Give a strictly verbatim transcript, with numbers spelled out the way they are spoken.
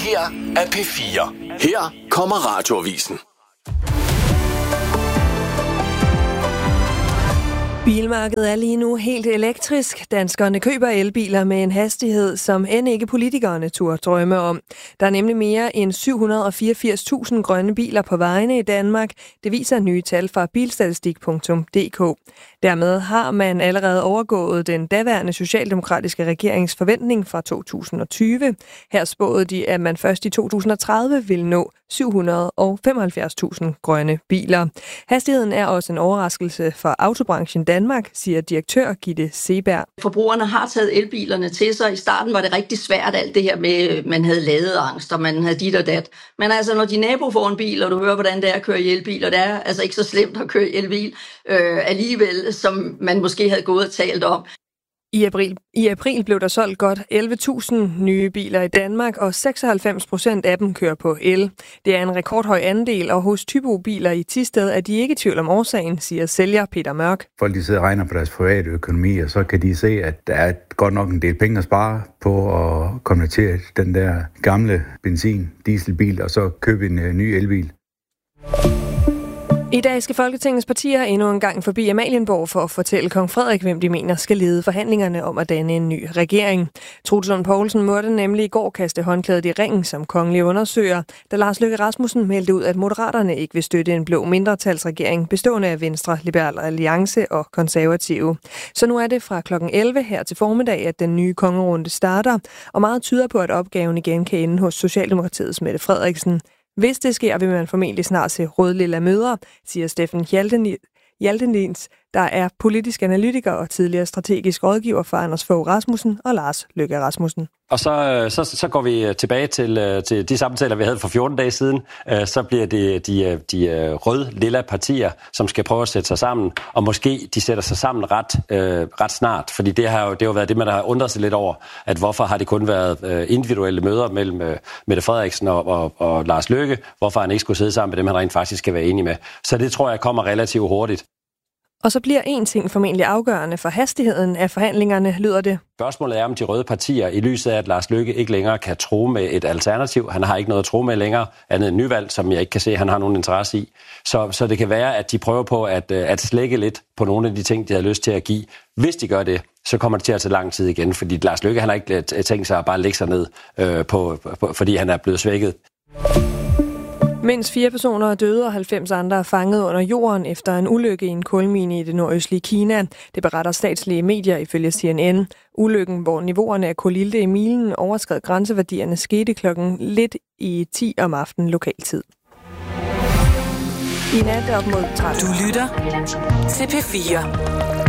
her er P fire. Her kommer Radioavisen. Bilmarkedet er lige nu helt elektrisk. Danskerne køber elbiler med en hastighed, som end ikke politikerne turde drømme om. Der er nemlig mere end syv hundrede og fireogfirs tusind grønne biler på vejene i Danmark. Det viser nye tal fra bilstatistik punktum d k. Dermed har man allerede overgået den daværende socialdemokratiske regerings forventning fra to tusind og tyve. Her spåede de, at man først i to tusind og tredive ville nå syv hundrede og femoghalvfjerds tusind grønne biler. Hastigheden er også en overraskelse for autobranchen Danmark, siger direktør Gitte Seberg. Forbrugerne har taget elbilerne til sig. I starten var det rigtig svært alt det her med, man havde ladeangst, og man havde dit og dat. Men altså, når din nabo får en bil, og du hører, hvordan det er at køre i elbil, og det er altså ikke så slemt at køre i elbil øh, alligevel, som man måske havde gået og talt om. I april, I april blev der solgt godt elleve tusind nye biler i Danmark, og seksoghalvfems procent af dem kører på el. Det er en rekordhøj andel, og hos Tybo-biler i Thisted er de ikke i tvivl om årsagen, siger sælger Peter Mørk. Folk de sidder og regner på deres private økonomi, og så kan de se, at der er godt nok en del penge at spare på at konvertere den der gamle benzin-dieselbil, og så købe en uh, ny elbil. I dag skal Folketingets partier endnu en gang forbi Amalienborg for at fortælle kong Frederik, hvem de mener skal lede forhandlingerne om at danne en ny regering. Troels Lund Poulsen måtte nemlig i går kaste håndklædet i ringen som kongelig undersøger, da Lars Løkke Rasmussen meldte ud, at Moderaterne ikke vil støtte en blå mindretalsregering bestående af Venstre, Liberal Alliance og Konservative. Så nu er det fra klokken elleve her til formiddag, at den nye kongerunde starter, og meget tyder på, at opgaven igen kan ende hos Socialdemokratiets Mette Frederiksen. Hvis det sker, vil man formentlig snart se rød-lilla møder, siger Steffen Hjaltenlins, der er politisk analytiker og tidligere strategisk rådgiver for Anders Fogh Rasmussen og Lars Løkke Rasmussen. Og så, så, så går vi tilbage til, til de samtaler, vi havde for fjorten dage siden. Så bliver det de, de rød-lilla partier, som skal prøve at sætte sig sammen, og måske de sætter sig sammen ret, øh, ret snart. Fordi det har jo, det har jo været det, man har undret sig lidt over, at hvorfor har det kun været individuelle møder mellem øh, Mette Frederiksen og, og, og Lars Løkke, hvorfor han ikke skulle sidde sammen med dem, han rent faktisk skal være enig med. Så det tror jeg kommer relativt hurtigt. Og så bliver en ting formentlig afgørende for hastigheden af forhandlingerne, lyder det. Spørgsmålet er, om de røde partier, i lyset af, at Lars Løkke ikke længere kan tro med et alternativ. Han har ikke noget at tro med længere, andet end nyvalg, som jeg ikke kan se, han har nogen interesse i. Så, så det kan være, at de prøver på at, at slække lidt på nogle af de ting, de har lyst til at give. Hvis de gør det, så kommer det til at tage lang tid igen, fordi Lars Løkke han har ikke tænkt sig at bare lægge sig ned, øh, på, på, fordi han er blevet svækket. Mindst fire personer er døde, og halvfems andre er fanget under jorden efter en ulykke i en kulmine i det nordøstlige Kina. Det beretter statslige medier ifølge C N N. Ulykken, hvor niveauerne af kulilte i milen overskred grænseværdierne, skete klokken lidt i ti om aftenen lokaltid. I nat op mod tretten. Du lytter til P fire.